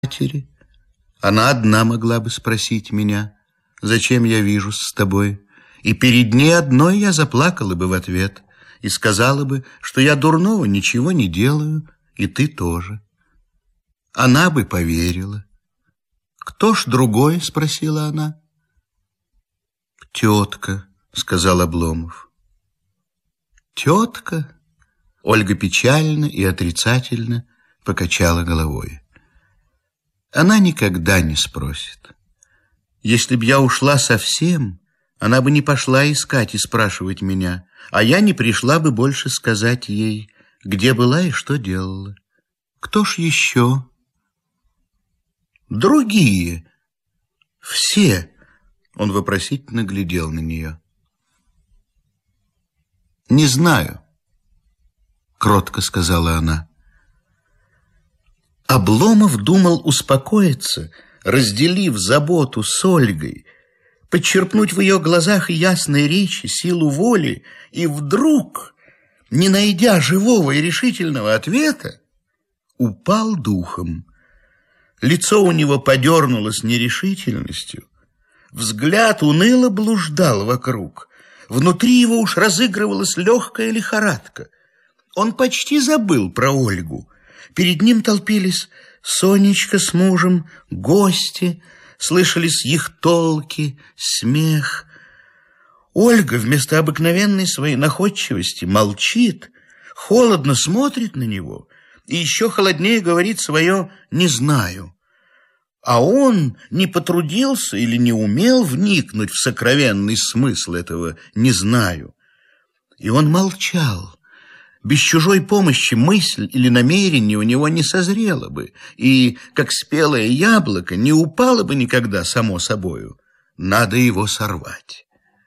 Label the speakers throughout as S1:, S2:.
S1: матери. Она одна могла бы спросить меня, зачем я вижусь с тобой, и перед ней одной я заплакала бы в ответ и сказала бы, что я дурного ничего не делаю, и ты тоже. Она бы поверила. «Кто ж другой?» — спросила она. «Тетка», — сказал Обломов. «Тетка?» — Ольга печально и отрицательно покачала головой. «Она никогда не спросит. Если б я ушла совсем, она бы не пошла искать и спрашивать меня, а я не пришла бы больше сказать ей, где была и что делала. Кто ж еще?» «Другие. Все». Он вопросительно глядел на нее. «Не знаю», — кротко сказала она. Обломов думал успокоиться, разделив заботу с Ольгой, подчерпнуть в ее глазах ясной речи, силу воли, и вдруг, не найдя живого и решительного ответа, упал духом. Лицо у него подернулось нерешительностью, взгляд уныло блуждал вокруг, внутри его уж разыгрывалась легкая лихорадка. Он почти забыл про Ольгу. Перед ним толпились Сонечка с мужем, гости, слышались их толки, смех. Ольга вместо обыкновенной своей находчивости молчит, холодно смотрит на него и еще холоднее говорит свое «не знаю». А он не потрудился или не умел вникнуть в сокровенный смысл этого «не знаю». И он молчал. Без чужой помощи мысль или намерение у него не созрело бы, и, как спелое яблоко, не упало бы никогда само собою. Надо его сорвать.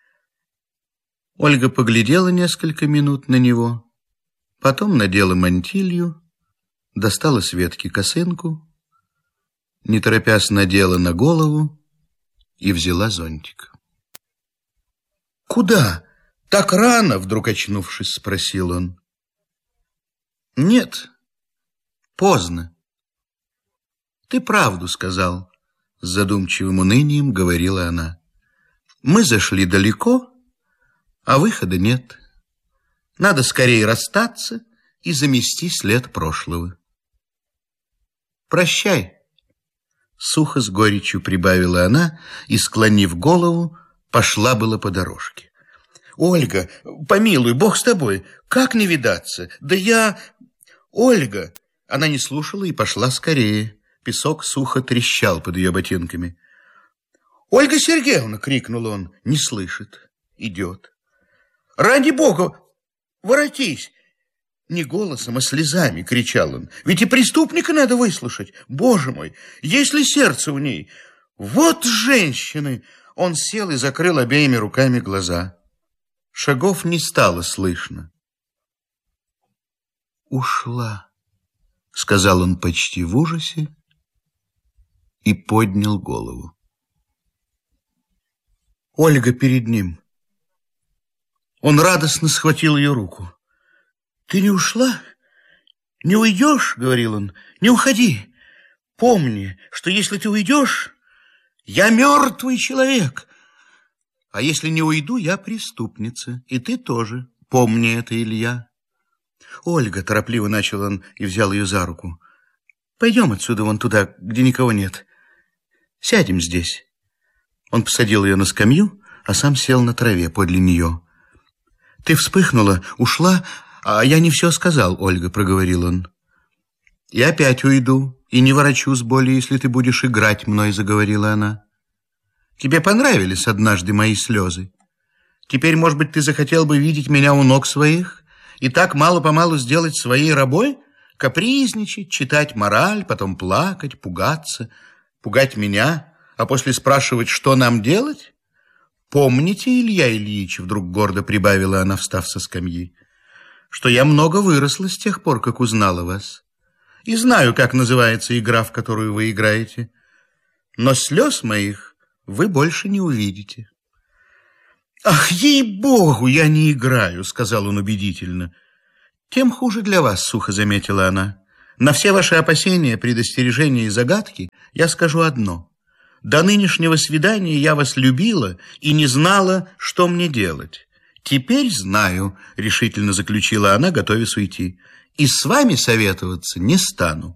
S1: Ольга поглядела несколько минут на него, потом надела мантилью, достала с ветки косынку, не торопясь надела на голову и взяла зонтик. «Куда? Так рано?» — вдруг очнувшись, спросил он. «Нет, поздно. Ты правду сказал», — с задумчивым унынием говорила она. «Мы зашли далеко, а выхода нет. Надо скорее расстаться и замести след прошлого. Прощай», — сухо с горечью прибавила она и, склонив голову, пошла было по дорожке. «Ольга, помилуй, Бог с тобой, как не видаться? Да я... Ольга!» Она не слушала и пошла скорее. Песок сухо трещал под ее ботинками. «Ольга Сергеевна!» — крикнул он. Не слышит. Идет. «Ради Бога, воротись!» Не голосом, а слезами кричал он. «Ведь и преступника надо выслушать. Боже мой, есть ли сердце у ней? Вот женщины!» Он сел и закрыл обеими руками глаза. Шагов не стало слышно. «Ушла», — сказал он почти в ужасе и поднял голову. Ольга перед ним. Он радостно схватил ее руку. «Ты не ушла? Не уйдешь?» — говорил он. «Не уходи. Помни, что если ты уйдешь, я мертвый человек. А если не уйду, я преступница. И ты тоже. Помни это, Илья». «Ольга», — торопливо начал он и взял ее за руку. «Пойдем отсюда вон туда, где никого нет. Сядем здесь». Он посадил ее на скамью, а сам сел на траве подле нее. «Ты вспыхнула, ушла, а я не все сказал, Ольга», — проговорил он. «И опять уйду, и не ворочусь более, если ты будешь играть мной», — заговорила она. «Тебе понравились однажды мои слезы. Теперь, может быть, ты захотел бы видеть меня у ног своих и так мало-помалу сделать своей рабой, капризничать, читать мораль, потом плакать, пугаться, пугать меня, а после спрашивать, что нам делать? Помните, Илья Ильич, — вдруг гордо прибавила она, встав со скамьи, — что я много выросла с тех пор, как узнала вас, и знаю, как называется игра, в которую вы играете, но слез моих вы больше не увидите». «Ах, ей-богу, я не играю», — сказал он убедительно. «Тем хуже для вас», — сухо заметила она. На все ваши опасения, предостережения и загадки я скажу одно. До нынешнего свидания я вас любила и не знала, что мне делать. Теперь знаю, решительно заключила она, готовясь уйти. И с вами советоваться не стану.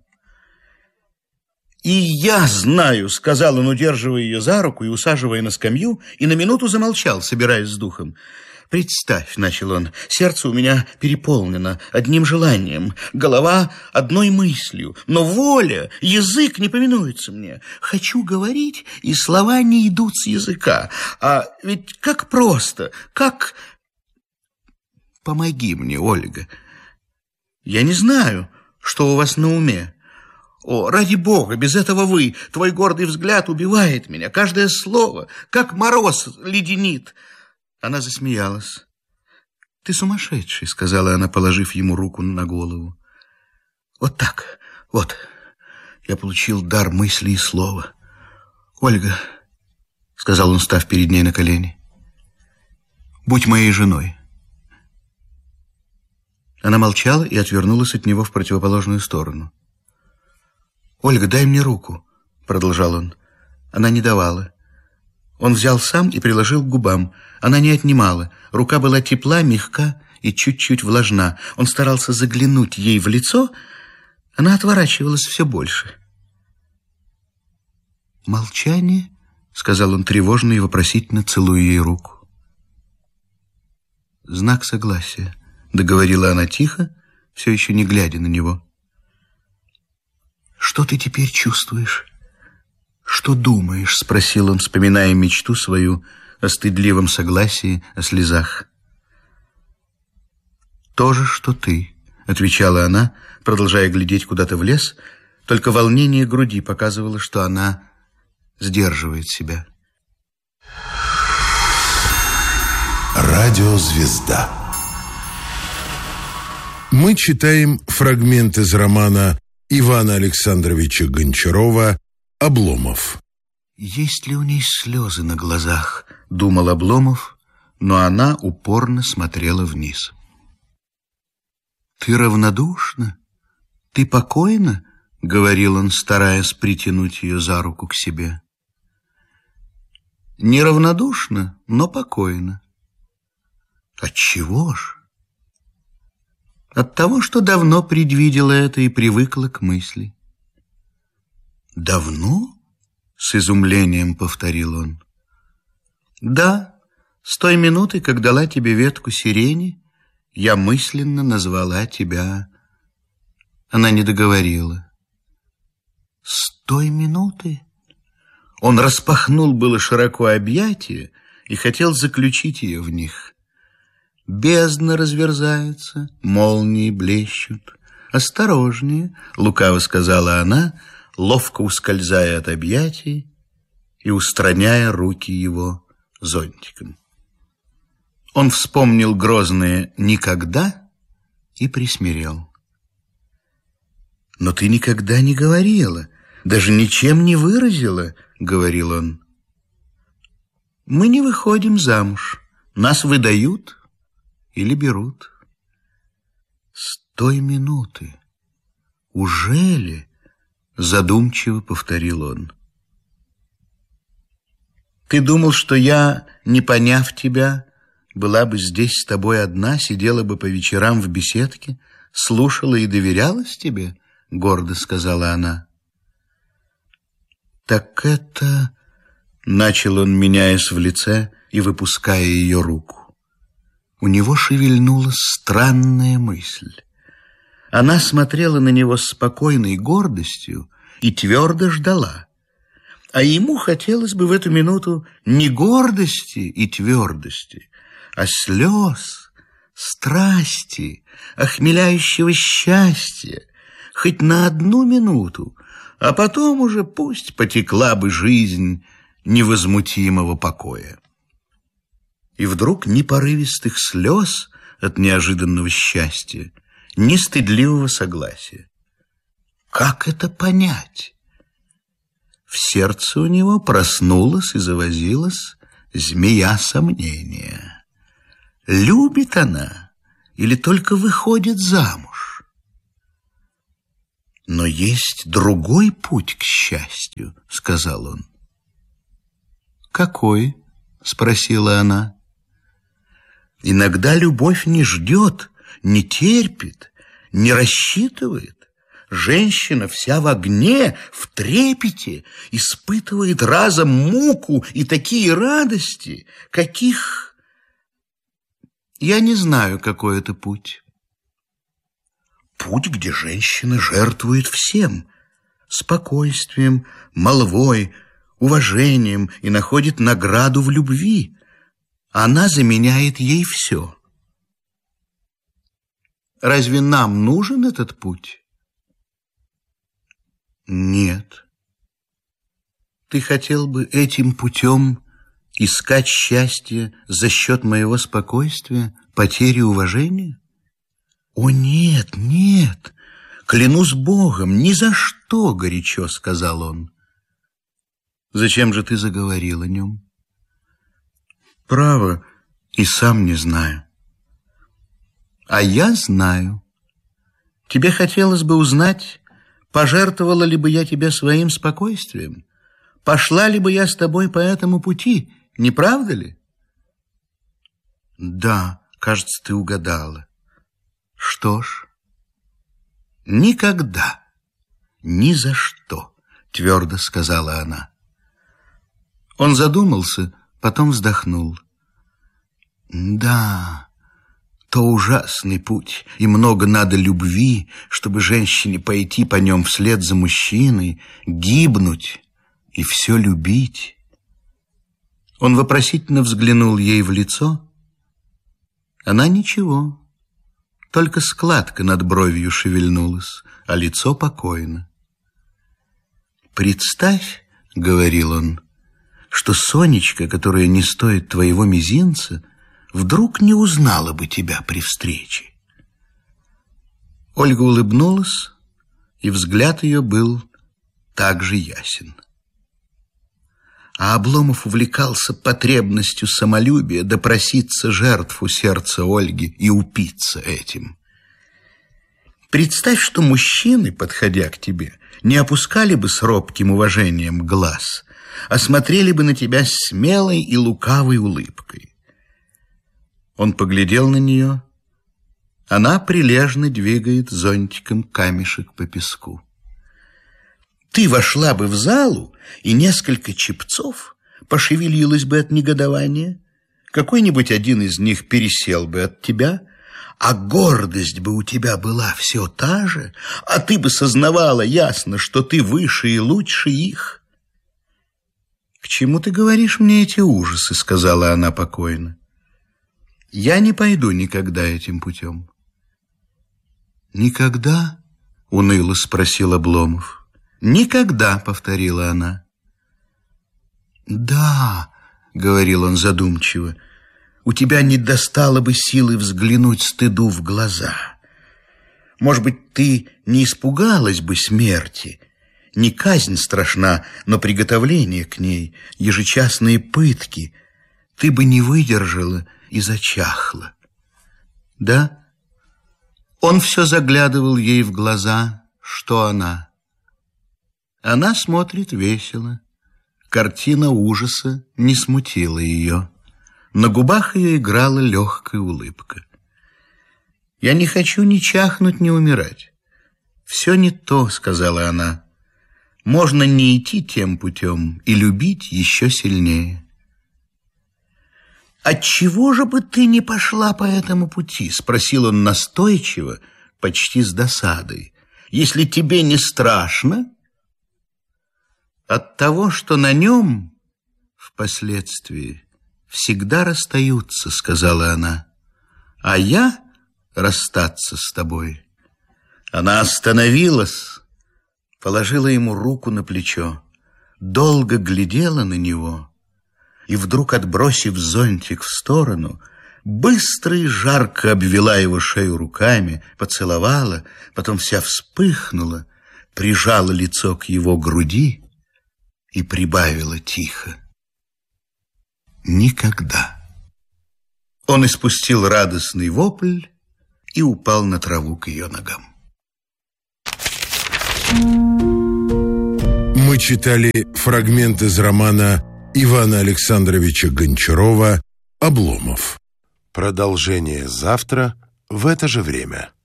S1: И я знаю, сказал он, удерживая ее за руку и усаживая на скамью, и на минуту замолчал, собираясь с духом. «Представь», — начал он, — «сердце у меня переполнено одним желанием, голова одной мыслью, но воля, язык не повинуется мне. Хочу говорить, и слова не идут с языка. А ведь как просто, как... Помоги мне, Ольга. Я не знаю, что у вас на уме. О, ради Бога, без этого вы, твой гордый взгляд убивает меня, каждое слово, как мороз леденит». Она засмеялась. «Ты сумасшедший», — сказала она, положив ему руку на голову. «Вот так, вот, я получил дар мысли и слова. Ольга», — сказал он, став перед ней на колени, — «будь моей женой». Она молчала и отвернулась от него в противоположную сторону. «Ольга, дай мне руку», — продолжал он. Она не давала. Он взял сам и приложил к губам. Она не отнимала. Рука была тепла, мягка и чуть-чуть влажна. Он старался заглянуть ей в лицо. Она отворачивалась все больше. «Молчание», — сказал он тревожно и вопросительно, целуя ей руку. «Знак согласия», — договорила она тихо, все еще не глядя на него. «Что ты теперь чувствуешь? Что думаешь?» — спросил он, вспоминая мечту свою о стыдливом согласии, о слезах. «То же, что ты», — отвечала она, продолжая глядеть куда-то в лес, только волнение груди показывало, что она сдерживает себя.
S2: Радиозвезда. Мы читаем фрагмент из романа Ивана Александровича Гончарова «Обломов».
S1: «Есть ли у ней слезы на глазах?» — думал Обломов, но она упорно смотрела вниз. «Ты равнодушна? Ты покойна?» — говорил он, стараясь притянуть ее за руку к себе. «Неравнодушна, но покойна». «Отчего ж?» «От того, что давно предвидела это и привыкла к мысли». «Давно?» — с изумлением повторил он. «Да, с той минуты, как дала тебе ветку сирени, я мысленно назвала тебя...» Она не договорила. «С той минуты?» Он распахнул было широко объятия и хотел заключить ее в них. Бездна разверзается, молнии блещут. «Осторожнее», — лукаво сказала она, ловко ускользая от объятий и устраняя руки его зонтиком. Он вспомнил грозное «никогда» и присмирел. «Но ты никогда не говорила, даже ничем не выразила», — говорил он. «Мы не выходим замуж, нас выдают или берут». «С той минуты, ужели?» — задумчиво повторил он. «Ты думал, что я, не поняв тебя, была бы здесь с тобой одна, сидела бы по вечерам в беседке, слушала и доверялась тебе?» — гордо сказала она. «Так это...» — начал он, меняясь в лице и выпуская ее руку. У него шевельнулась странная мысль. Она смотрела на него с спокойной гордостью и твердо ждала. А ему хотелось бы в эту минуту не гордости и твердости, а слез, страсти, охмеляющего счастья, хоть на одну минуту, а потом уже пусть потекла бы жизнь невозмутимого покоя. И вдруг ни порывистых слез от неожиданного счастья, ни стыдливого согласия. Как это понять? В сердце у него проснулась и завозилась змея сомнения. Любит она или только выходит замуж? Но есть другой путь к счастью, сказал он. Какой? Спросила она. Иногда любовь не ждет, не терпит, не рассчитывает. Женщина вся в огне, в трепете, испытывает разом муку и такие радости, каких... Я не знаю, какой это путь. Путь, где женщина жертвует всем: спокойствием, молвой, уважением и находит награду в любви. Она заменяет ей все. Разве нам нужен этот путь? Нет. Ты хотел бы этим путем искать счастье за счет моего спокойствия, потери уважения? О, нет, нет, клянусь Богом, ни за что, горячо сказал он. Зачем же ты заговорил о нем? Право, и сам не знаю. А я знаю. Тебе хотелось бы узнать, пожертвовала ли бы я тебе своим спокойствием? Пошла ли бы я с тобой по этому пути, не правда ли? Да, кажется, ты угадала. Что ж, никогда, ни за что, твердо сказала она. Он задумался, потом вздохнул. Да, то ужасный путь, и много надо любви, чтобы женщине пойти по нем вслед за мужчиной, гибнуть и все любить. Он вопросительно взглянул ей в лицо. Она ничего, только складка над бровью шевельнулась, а лицо покойно. «Представь, — говорил он, — что Сонечка, которая не стоит твоего мизинца, вдруг не узнала бы тебя при встрече». Ольга улыбнулась, и взгляд ее был так же ясен. А Обломов увлекался потребностью самолюбия допроситься жертв у сердца Ольги и упиться этим. Представь, что мужчины, подходя к тебе, не опускали бы с робким уважением глаз, а смотрели бы на тебя с смелой и лукавой улыбкой. Он поглядел на нее. Она прилежно двигает зонтиком камешек по песку. Ты вошла бы в залу, и несколько чепцов пошевелилось бы от негодования. Какой-нибудь один из них пересел бы от тебя, а гордость бы у тебя была все та же, а ты бы сознавала ясно, что ты выше и лучше их. «К чему ты говоришь мне эти ужасы?» — сказала она покойно. «Я не пойду никогда этим путем». «Никогда?» — уныло спросил Обломов. «Никогда», — повторила она. «Да», — говорил он задумчиво, — «у тебя не достало бы силы взглянуть стыду в глаза. Может быть, ты не испугалась бы смерти. Не казнь страшна, но приготовление к ней, ежечасные пытки. Ты бы не выдержала и зачахла». «Да?» Он все заглядывал ей в глаза, что она. Она смотрит весело. Картина ужаса не смутила ее. На губах ее играла легкая улыбка. «Я не хочу ни чахнуть, ни умирать. Все не то», — сказала она. «Можно не идти тем путем и любить еще сильнее». «Отчего же бы ты не пошла по этому пути?» — спросил он настойчиво, почти с досадой. «Если тебе не страшно?» «От того, что на нем впоследствии всегда расстаются», — сказала она. «А я расстаться с тобой». Она остановилась, положила ему руку на плечо, долго глядела на него и вдруг, отбросив зонтик в сторону, быстро и жарко обвела его шею руками, поцеловала, потом вся вспыхнула, прижала лицо к его груди и прибавила тихо: «Никогда». Он испустил радостный вопль и упал на траву к ее ногам.
S2: Мы читали фрагмент из романа Ивана Александровича Гончарова «Обломов». Продолжение завтра в это же время.